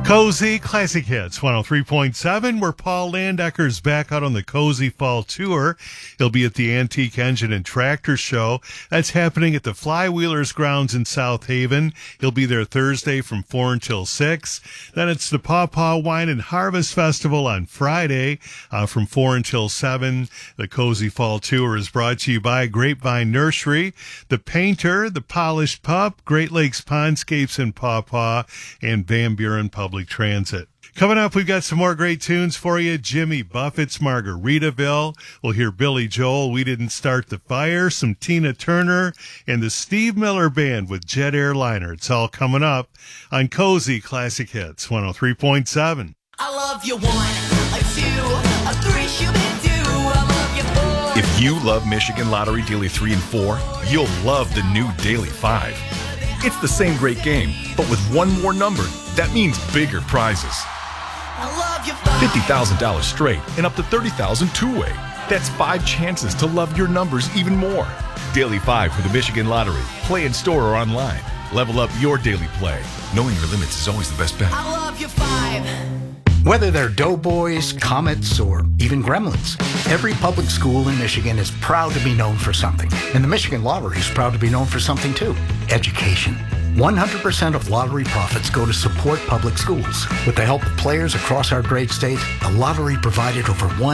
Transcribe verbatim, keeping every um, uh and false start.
Cozy Classic Hits one oh three point seven, where Paul Landecker's back out on the Cozy Fall Tour. He'll be at the Antique Engine and Tractor Show. That's happening at the Flywheelers grounds in South Haven. He'll be there Thursday from four until six. Then it's the Paw Paw Wine and Harvest Festival on Friday uh, from four until seven. The Cozy Fall Tour is brought to you by Grapevine Nursery, The Painter, The Polished Pup, Great Lakes Pondscapes and Paw Paw, and Van Buren Public Transit. Coming up, we've got some more great tunes for you. Jimmy Buffett's Margaritaville. We'll hear Billy Joel, We Didn't Start the Fire, some Tina Turner, and the Steve Miller Band with Jet Airliner. It's all coming up on Cozy Classic Hits one oh three point seven. I love you one, a two, a three, should be two. I love you four. If you love Michigan Lottery Daily three and four, you'll love the new Daily five. It's the same great game, but with one more number, that means bigger prizes. I love you five. fifty thousand dollars straight and up to thirty thousand dollars two-way. That's five chances to love your numbers even more. Daily five for the Michigan Lottery. Play in store or online. Level up your daily play. Knowing your limits is always the best bet. I love you five. Whether they're Doughboys, Comets, or even Gremlins, every public school in Michigan is proud to be known for something. And the Michigan Lottery is proud to be known for something too: education. one hundred percent of lottery profits go to support public schools. With the help of players across our great state, the lottery provided over one